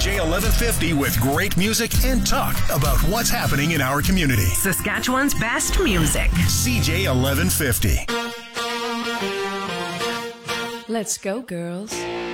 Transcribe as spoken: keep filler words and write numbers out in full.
J eleven fifty with great music and talk about what's happening in our community. Saskatchewan's best music. C J eleven fifty. Let's go, girls.